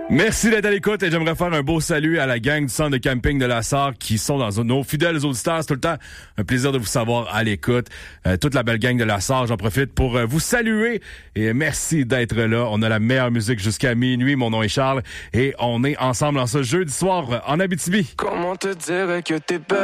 Merci d'être à l'écoute et j'aimerais faire un beau salut à la gang du centre de camping de la Sarre qui sont dans nos fidèles auditeurs. C'est tout le temps un plaisir de vous savoir à l'écoute. Toute la belle gang de la Sarre, j'en profite pour vous saluer et merci d'être là. On a la meilleure musique jusqu'à minuit. Mon nom est Charles et on est ensemble en ce jeudi soir en Abitibi. Comment te dire que t'es belle?